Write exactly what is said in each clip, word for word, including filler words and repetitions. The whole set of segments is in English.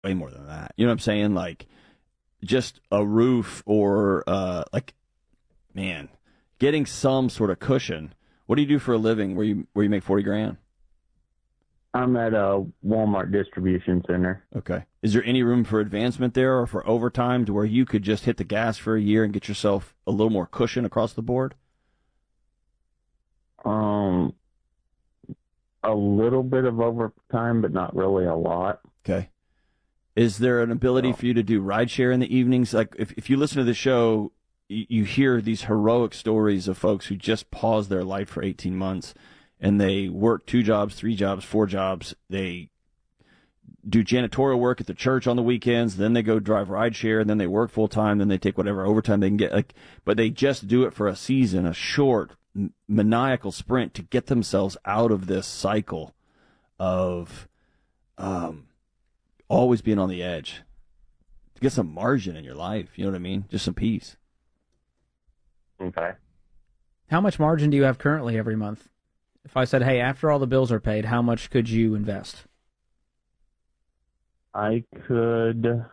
way more than that. You know what I'm saying? Like just a roof or uh, like, man, getting some sort of cushion. What do you do for a living where you where you make forty grand? I'm at a Walmart distribution center. Okay. Is there any room for advancement there or for overtime to where you could just hit the gas for a year and get yourself a little more cushion across the board? Um, a little bit of overtime, but not really a lot. Okay. Is there an ability no. for you to do rideshare in the evenings? Like if, if you listen to the show, you, you hear these heroic stories of folks who just paused their life for eighteen months. And they work two jobs, three jobs, four jobs. They do janitorial work at the church on the weekends. Then they go drive rideshare. And then they work full time. Then they take whatever overtime they can get. Like, but they just do it for a season, a short, maniacal sprint to get themselves out of this cycle of um, always being on the edge. To get some margin in your life. You know what I mean? Just some peace. Okay. How much margin do you have currently every month? If I said, hey, after all the bills are paid, how much could you invest? I could,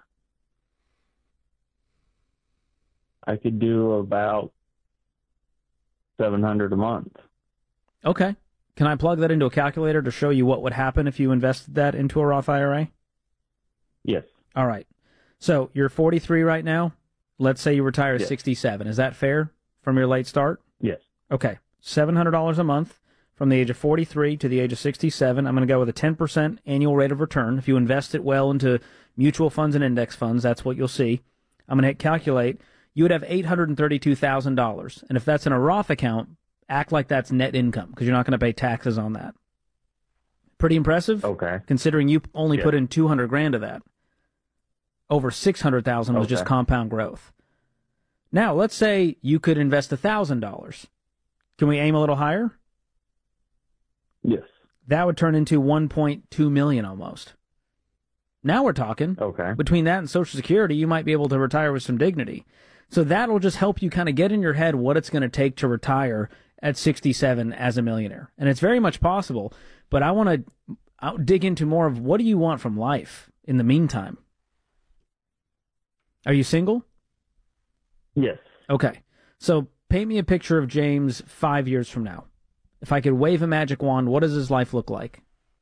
I could do about seven hundred a month. Okay. Can I plug that into a calculator to show you what would happen if you invested that into a Roth I R A? Yes. All right. So you're forty-three right now. Let's say you retire at yes. sixty-seven. Is that fair from your late start? Yes. Okay. seven hundred dollars a month. From the age of forty-three to the age of sixty-seven, I'm going to go with a ten percent annual rate of return. If you invest it well into mutual funds and index funds, that's what you'll see. I'm going to hit calculate. You would have eight hundred thirty-two thousand dollars. And if that's in a Roth account, act like that's net income because you're not going to pay taxes on that. Pretty impressive? Okay. Considering you only yeah. put in two hundred grand of that. Over six hundred thousand was okay. just compound growth. Now, let's say you could invest one thousand dollars. Can we aim a little higher? Yes. That would turn into one point two million dollars almost. Now we're talking. Okay. Between that and Social Security, you might be able to retire with some dignity. So that'll just help you kind of get in your head what it's going to take to retire at sixty-seven as a millionaire. And it's very much possible, but I want to dig into more of what do you want from life in the meantime? Are you single? Yes. Okay. So paint me a picture of James five years from now. If I could wave a magic wand, what does his life look like?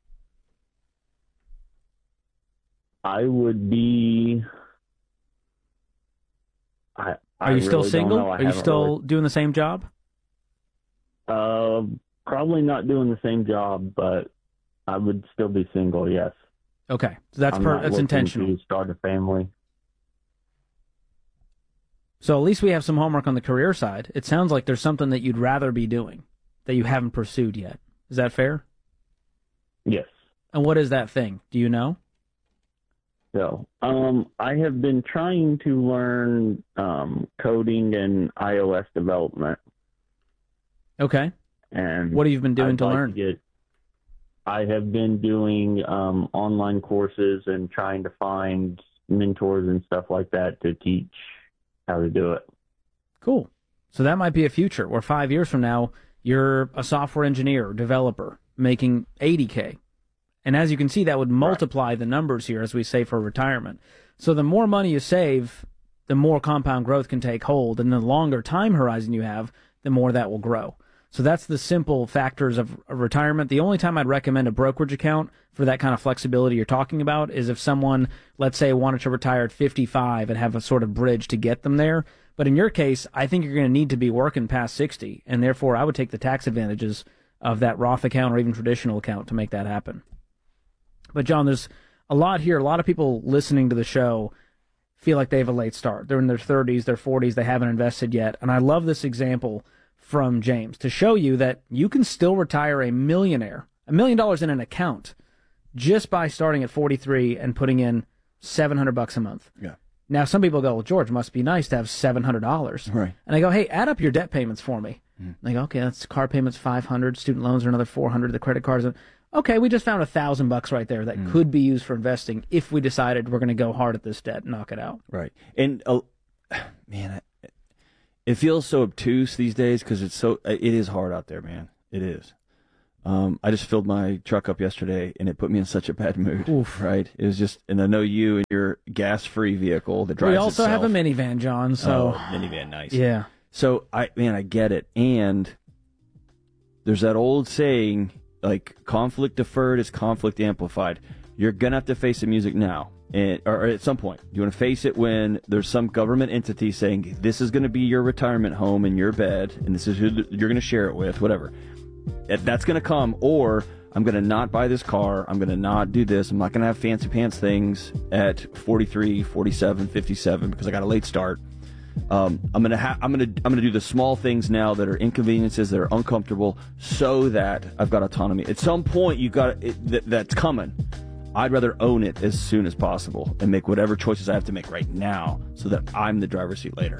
I would be. I, I Are you still really single? Are you still really... doing the same job? Uh, probably not doing the same job, but I would still be single. Yes. Okay, so that's I'm per- not that's looking intentional. To start a family. So at least we have some homework on the career side. It sounds like there's something that you'd rather be doing that you haven't pursued yet. Is that fair? Yes. And what is that thing? Do you know? So, um, I have been trying to learn um, coding and iOS development. Okay. And what have you been doing I'd to like learn? To get, I have been doing um, online courses and trying to find mentors and stuff like that to teach how to do it. Cool. So that might be a future where five years from now, you're a software engineer or developer making eighty K. And as you can see, that would multiply right. the numbers here, as we say, for retirement. So the more money you save, the more compound growth can take hold. And the longer time horizon you have, the more that will grow. So that's the simple factors of retirement. The only time I'd recommend a brokerage account for that kind of flexibility you're talking about is if someone, let's say, wanted to retire at fifty-five and have a sort of bridge to get them there. But in your case, I think you're going to need to be working past sixty, and therefore I would take the tax advantages of that Roth account or even traditional account to make that happen. But, John, there's a lot here. A lot of people listening to the show feel like they have a late start. They're in their thirties, their forties, they haven't invested yet. And I love this example from James to show you that you can still retire a millionaire, a million dollars in an account, just by starting at forty-three and putting in seven hundred bucks a month. Yeah. Now, some people go, well, George, must be nice to have seven hundred dollars. Right. And I go, hey, add up your debt payments for me. Mm. They go, okay, that's car payments five hundred, student loans are another four hundred, the credit cards. Are... Okay, we just found a thousand bucks right there that mm. could be used for investing if we decided we're going to go hard at this debt and knock it out. Right. And, uh, man, it feels so obtuse these days because it's so, it is hard out there, man. It is. Um, I just filled my truck up yesterday, and it put me in such a bad mood. Oof. Right? It was just, and I know you and your gas-free vehicle that drives We also itself. have a minivan, John. So oh, minivan, nice. Yeah. So I, man, I get it. And there's that old saying, like, conflict deferred is conflict amplified. You're gonna have to face the music now, and or at some point. You want to face it when there's some government entity saying this is going to be your retirement home and your bed, and this is who you're going to share it with, whatever. That's going to come, or I'm going to not buy this car. I'm going to not do this. I'm not going to have fancy pants things at forty-three, forty-seven, fifty-seven because I got a late start. Um, I'm going to ha- I'm going to I'm going to do the small things now that are inconveniences, that are uncomfortable, so that I've got autonomy. At some point, you got it, th- that's coming. I'd rather own it as soon as possible and make whatever choices I have to make right now, so that I'm the driver's seat later.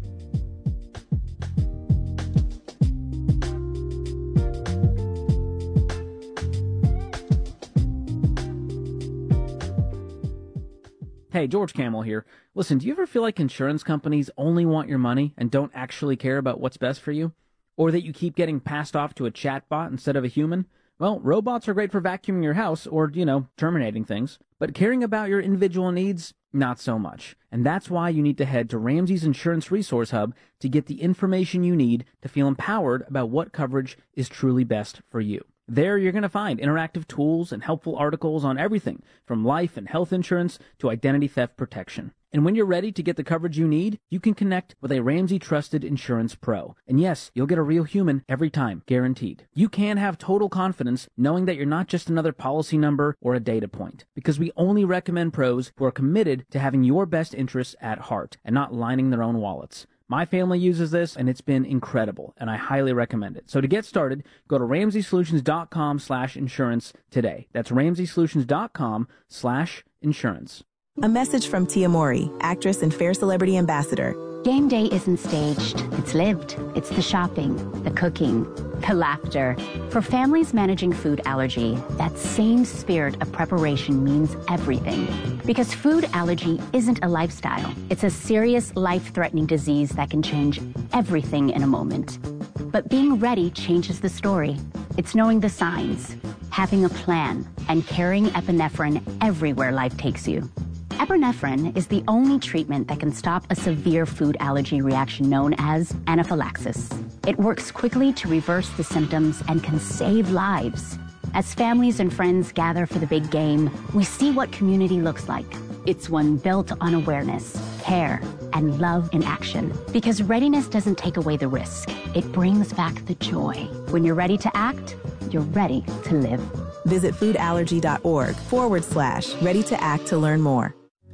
Hey, George Camel here. Listen, do you ever feel like insurance companies only want your money and don't actually care about what's best for you? Or that you keep getting passed off to a chatbot instead of a human? Well, robots are great for vacuuming your house or, you know, terminating things. But caring about your individual needs, not so much. And that's why you need to head to Ramsey's Insurance Resource Hub to get the information you need to feel empowered about what coverage is truly best for you. There you're going to find interactive tools and helpful articles on everything from life and health insurance to identity theft protection. And when you're ready to get the coverage you need, you can connect with a Ramsey Trusted Insurance Pro. And yes, you'll get a real human every time, guaranteed. You can have total confidence knowing that you're not just another policy number or a data point, because we only recommend pros who are committed to having your best interests at heart and not lining their own wallets. My family uses this, and it's been incredible, and I highly recommend it. So to get started, go to ramseysolutions.com slash insurance today. That's ramseysolutions.com slash insurance. A message from Tia Mori, actress and Fair Celebrity Ambassador. Game day isn't staged. It's lived. It's the shopping, the cooking, the laughter. For families managing food allergy, that same spirit of preparation means everything. Because food allergy isn't a lifestyle. It's a serious, life-threatening disease that can change everything in a moment. But being ready changes the story. It's knowing the signs, having a plan, and carrying epinephrine everywhere life takes you. Epinephrine is the only treatment that can stop a severe food allergy reaction known as anaphylaxis. It works quickly to reverse the symptoms and can save lives. As families and friends gather for the big game, we see what community looks like. It's one built on awareness, care, and love in action. Because readiness doesn't take away the risk. It brings back the joy. When you're ready to act, you're ready to live. Visit foodallergy.org forward slash ready to act to learn more.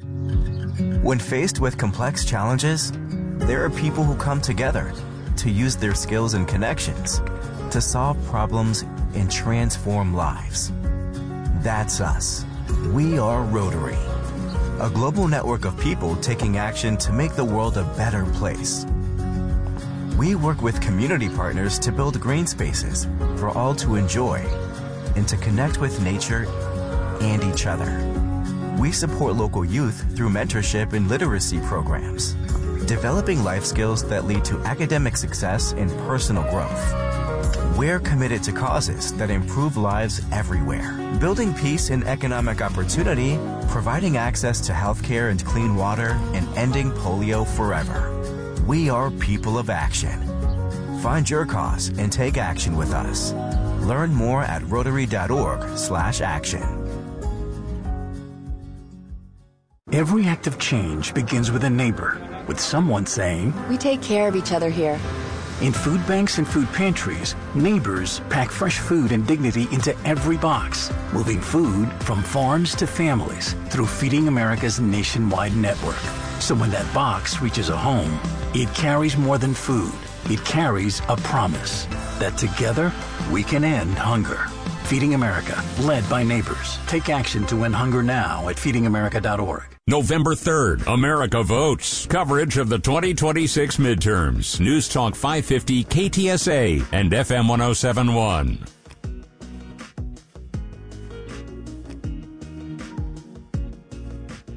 When faced with complex challenges, there are people who come together to use their skills and connections to solve problems and transform lives. That's us. We are Rotary, a global network of people taking action to make the world a better place. We work with community partners to build green spaces for all to enjoy and to connect with nature and each other. We support local youth through mentorship and literacy programs, developing life skills that lead to academic success and personal growth. We're committed to causes that improve lives everywhere, building peace and economic opportunity, providing access to healthcare and clean water, and ending polio forever. We are people of action. Find your cause and take action with us. Learn more at rotary.org slash action. Every act of change begins with a neighbor, with someone saying, "We take care of each other here." In food banks and food pantries, neighbors pack fresh food and dignity into every box, moving food from farms to families through Feeding America's nationwide network. So when that box reaches a home, it carries more than food. It carries a promise that together we can end hunger. Feeding America, led by neighbors. Take action to end hunger now at feeding america dot org. November third, America Votes. Coverage of the twenty twenty-six midterms. News Talk five fifty K T S A and F M one oh seven point one.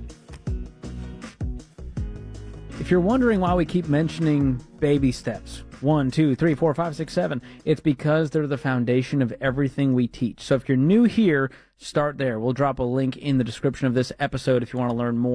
If you're wondering why we keep mentioning baby steps, one, two, three, four, five, six, seven. It's because they're the foundation of everything we teach. So if you're new here, start there. We'll drop a link in the description of this episode if you want to learn more.